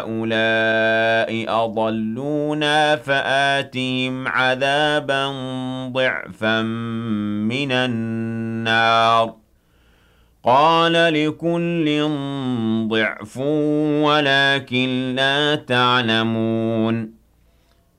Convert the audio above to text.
هؤلاء أضلونا فآتهم عذابا ضعفا من النار قال لكل ضعف ولكن لا تعلمون